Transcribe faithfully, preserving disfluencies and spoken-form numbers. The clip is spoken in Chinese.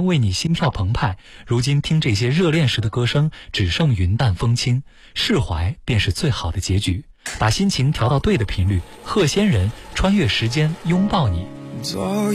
为你心跳澎湃，如今听这些热恋时的歌声，只剩云淡风轻，释怀便是最好的结局。把心情调到对的频率，贺仙人穿越时间拥抱你。